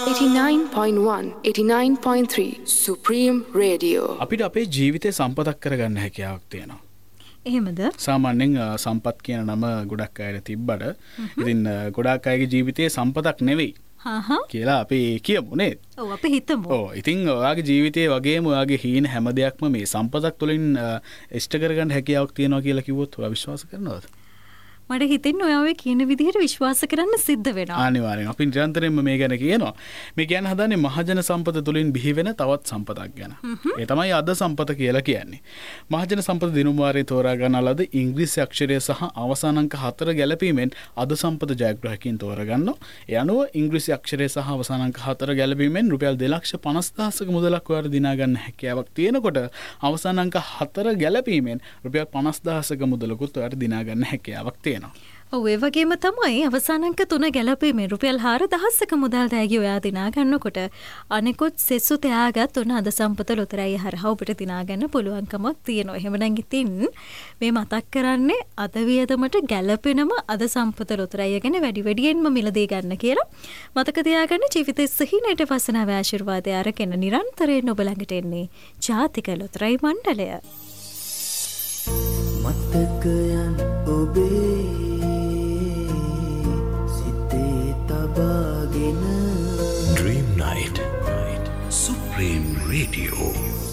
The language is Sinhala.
89.1 89.3 Supreme Radio. අපිට අපේ ජීවිතේ සම්පතක් කරගන්න හැකියාවක් තියෙනවා. එහෙමද? සාමාන්‍යයෙන් සම්පත් කියන නම ගොඩක් අයට තිබ්බට ඉතින් ගොඩක් අයගේ ජීවිතේ සම්පතක් නෙවෙයි. කියලා අපි කියමු නේද? ඔව් අපි හිතමු. ඔව් ඉතින් ඔයාගේ ජීවිතේ වගේම ඔයාගේ හීන හැම දෙයක්ම මේ සම්පතක් තුළින් ඉෂ්ට කරගන්න හැකියාවක් තියෙනවා කියලා කිව්වොත් ඔයා විශ්වාස කරනවද? මට හිතෙන්නේ ඔයා ඔය කියන විදිහට විශ්වාස කරන්න සිද්ධ වෙනවා. අනිවාර්යෙන් අපි නිරන්තරයෙන්ම මේ ගැන කියනවා. මේ කියන්න හදන්නේ මහජන සම්පත තුළින් බිහි වෙන තවත් සම්පතක් ගැන. ඒ තමයි අද සම්පත කියලා කියන්නේ. මහජන සම්පත දිනුම් වාරයේ තෝරා ගන්නා ලද ඉංග්‍රීසි අක්ෂරය සහ අවසාන අංක 4 ගැලපීමෙන් අද සම්පත ජයග්‍රාහකයන් තෝරා ගන්නවා. ඒ අනුව ඉංග්‍රීසි අක්ෂරය සහ අවසාන අංක 4 ගැලපීමෙන් රුපියල් 2,50,000ක මුදලක් ඔයාලා දිනා ගන්න හැකියාවක් තියෙනකොට අවසාන අංක 4 ගැලපීමෙන් රුපියල් 50,000ක මුදලකුත් ඔයාලා දිනා ගන්න හැකියාවක් තියෙනවා. ඔව් ඒ වගේම තමයි අවසාන අංක 3 ගැලපීමේ රුපියල් 4,000ක මුදල් තෑගි ඔයා දිනා ගන්නකොට අනිකුත් සෙසු තෑගත් උන අද සම්පත ලොතරැයි හරහා ඔබට දිනා ගන්න පුළුවන්කමක් තියෙනවා. එහෙමනම් ඉතින් මේ මතක් කරන්නේ අද වියදමට ගැලපෙනම අද සම්පත ලොතරැයි ගැන වැඩි වැඩියෙන්ම මිලදී ගන්න කියලා. මතක තියාගන්න ජීවිතයේ සිහිනට වසනාව ආශිර්වාදය අරගෙන නිරන්තරයෙන් ඔබ ළඟට එන්නේ ජාතික ලොතරැයි මණ්ඩලය. මතකයන් ඔබේ Dream Night, Supreme Radio.